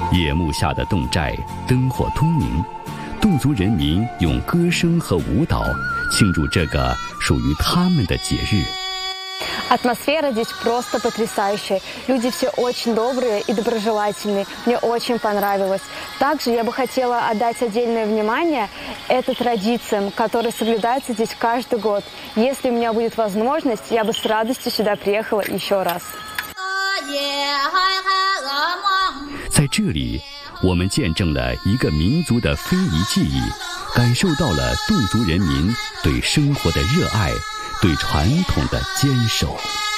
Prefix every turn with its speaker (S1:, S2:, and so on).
S1: 夜幕下的侗寨灯火通明，侗族人民用歌声和舞蹈庆祝这个属于他们的节日。
S2: Атмосфера здесь просто потрясающая. Люди все очень добрые и доброжелательные. Мне очень понравилось. Также я бы хотела отдать отдельное внимание это традициям, которые соблюдаются здесь каждый год. Если у меня будет возможность, я бы с радостью сюда приехала еще раз.
S1: 在这里，我们见证了一个民族的非遗记忆，感受到了侗族人民对生活的热爱，对传统的坚守。